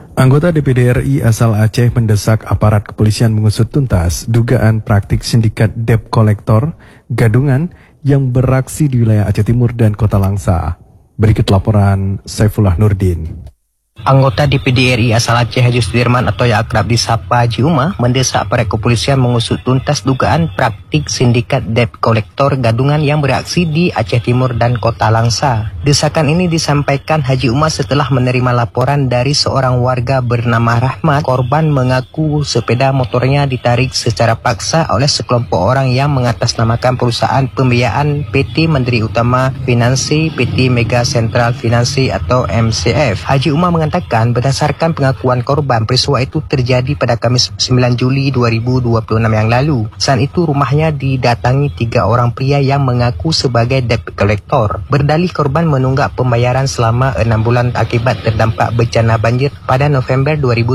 Anggota DPD RI asal Aceh mendesak aparat kepolisian mengusut tuntas dugaan praktik sindikat debt collector gadungan yang beraksi di wilayah Aceh Timur dan Kota Langsa. Berikut laporan Saifullah Nurdin. Anggota DPD RI asal Aceh Haji Sudirman atau yang akrab disapa Haji Umar mendesak aparat kepolisian mengusut tuntas dugaan praktik sindikat debt collector gadungan yang beraksi di Aceh Timur dan Kota Langsa. Desakan ini disampaikan Haji Umar setelah menerima laporan dari seorang warga bernama Rahmat. Korban mengaku sepeda motornya ditarik secara paksa oleh sekelompok orang yang mengatasnamakan perusahaan pembiayaan PT Menteri Utama Finansi, PT Mega Central Finansi atau MCF. Haji Umar mengatakan berdasarkan pengakuan korban, peristiwa itu terjadi pada Kamis 9 Juli 2026 yang lalu. Saat itu rumahnya didatangi 3 orang pria yang mengaku sebagai debt collector. Berdalih korban menunggak pembayaran selama 6 bulan akibat terdampak bencana banjir pada November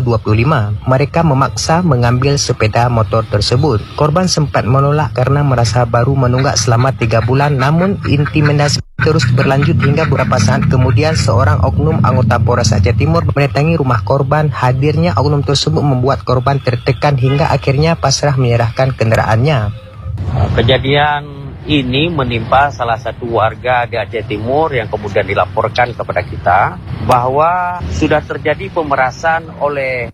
2025. Mereka memaksa mengambil sepeda motor tersebut. Korban sempat menolak karena merasa baru menunggak selama 3 bulan, namun intimidasi terus berlanjut hingga beberapa saat kemudian seorang oknum anggota Polres Aceh Timur mendatangi rumah korban. Hadirnya oknum tersebut membuat korban tertekan hingga akhirnya pasrah menyerahkan kendaraannya. Kejadian ini menimpa salah satu warga di Aceh Timur yang kemudian dilaporkan kepada kita bahwa sudah terjadi pemerasan oleh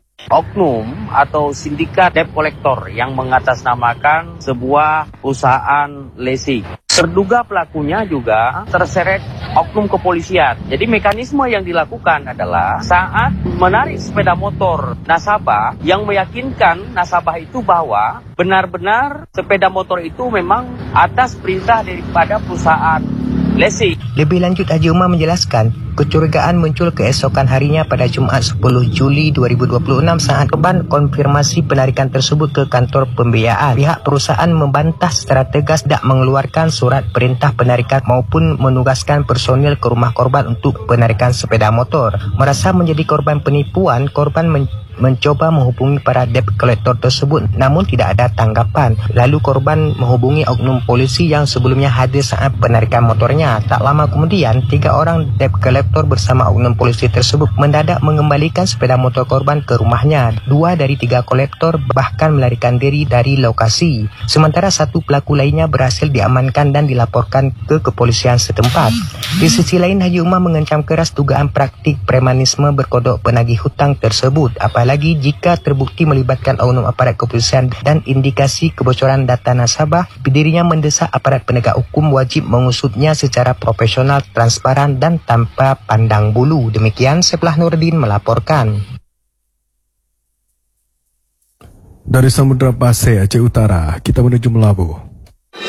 oknum atau sindikat debt collector yang mengatasnamakan sebuah perusahaan leasing. Terduga pelakunya juga terseret oknum kepolisian. Jadi mekanisme yang dilakukan adalah saat menarik sepeda motor nasabah yang meyakinkan nasabah itu bahwa benar-benar sepeda motor itu memang atas perintah daripada perusahaan leasing. Lebih lanjut, Haji Umar menjelaskan, kecurigaan muncul keesokan harinya pada Jumat 10 Juli 2026 saat korban konfirmasi penarikan tersebut ke kantor pembiayaan. Pihak perusahaan membantah secara tegas tidak mengeluarkan surat perintah penarikan maupun menugaskan personil ke rumah korban untuk penarikan sepeda motor. Merasa menjadi korban penipuan, korban mencoba menghubungi para debt collector tersebut namun tidak ada tanggapan. Lalu korban menghubungi oknum polisi yang sebelumnya hadir saat penarikan motornya. Tak lama kemudian 3 orang debt collector bersama oknum polisi tersebut mendadak mengembalikan sepeda motor korban ke rumahnya. 2 dari 3 kolektor bahkan melarikan diri dari lokasi. Sementara 1 pelaku lainnya berhasil diamankan dan dilaporkan ke kepolisian setempat. Di sisi lain, Haji Umar mengecam keras dugaan praktik premanisme berkodok penagih hutang tersebut. Apalagi jika terbukti melibatkan oknum aparat kepolisian dan indikasi kebocoran data nasabah, dirinya mendesak aparat penegak hukum wajib mengusutnya secara profesional, transparan dan tanpa pandang bulu. Demikian Saifullah Nurdin melaporkan. Dari Samudra Pasir, Aceh Utara, kita menuju Melabu.